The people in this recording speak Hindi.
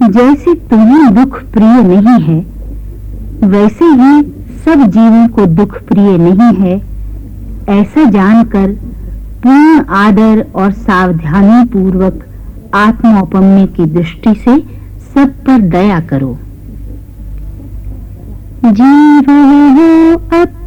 जैसे तुम्हें दुख प्रिय नहीं है, वैसे ही सब जीवों को दुख प्रिय नहीं है। ऐसा जानकर पूर्ण आदर और सावधानी पूर्वक आत्मौपम्य की दृष्टि से सब पर दया करो। जीव हो